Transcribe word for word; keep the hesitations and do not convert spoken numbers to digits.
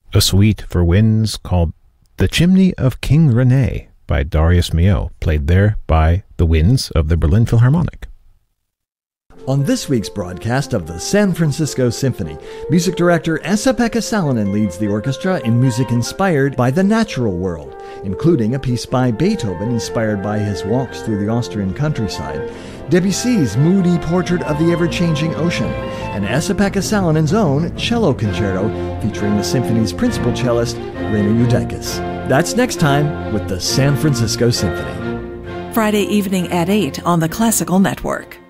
a suite for winds called The Chimney of King Rene by Darius Milhaud, played there by the winds of the Berlin Philharmonic. On this week's broadcast of the San Francisco Symphony, music director Esa-Pekka Salonen leads the orchestra in music inspired by the natural world, including a piece by Beethoven inspired by his walks through the Austrian countryside, Debussy's moody portrait of the ever-changing ocean, and Esa-Pekka Salonen's own cello concerto featuring the symphony's principal cellist, Reina Eudakis. That's next time with the San Francisco Symphony. Friday evening at eight on the Classical Network.